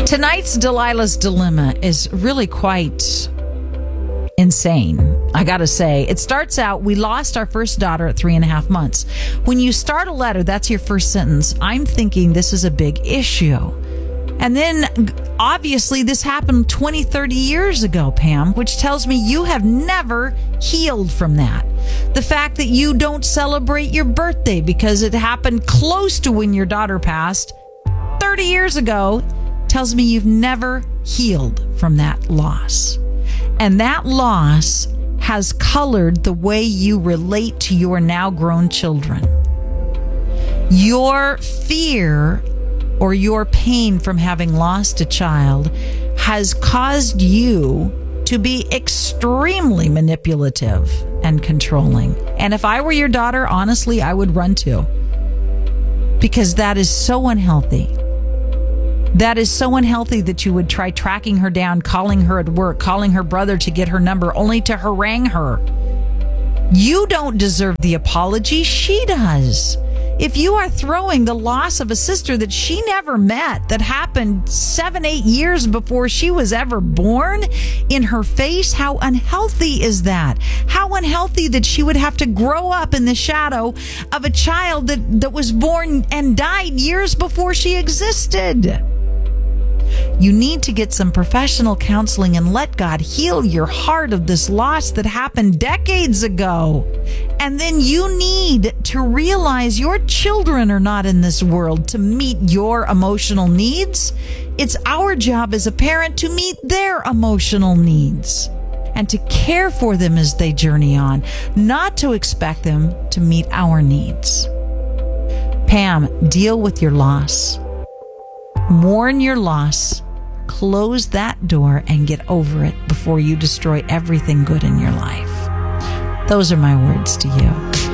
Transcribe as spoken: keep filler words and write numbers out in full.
Tonight's Delilah's Dilemma is really quite insane, I gotta say. It starts out, we lost our first daughter at three and a half months. When you start a letter, that's your first sentence. I'm thinking this is a big issue. And then, obviously, this happened twenty, thirty years ago, Pam, which tells me you have never healed from that. The fact that you don't celebrate your birthday because it happened close to when your daughter passed thirty years ago tells me you've never healed from that loss. And that loss has colored the way you relate to your now grown children. Your fear or your pain from having lost a child has caused you to be extremely manipulative and controlling. And if I were your daughter, honestly, I would run too. Because that is so unhealthy. That is so unhealthy that you would try tracking her down, calling her at work, calling her brother to get her number, only to harangue her. You don't deserve the apology. She does. If you are throwing the loss of a sister that she never met, that happened seven, eight years before she was ever born, in her face, how unhealthy is that? How unhealthy that she would have to grow up in the shadow of a child that, that was born and died years before she existed. You need to get some professional counseling and let God heal your heart of this loss that happened decades ago. And then you need to realize your children are not in this world to meet your emotional needs. It's our job as a parent to meet their emotional needs and to care for them as they journey on, not to expect them to meet our needs. Pam, deal with your loss. Mourn your loss, close that door, and get over it before you destroy everything good in your life. Those are my words to you.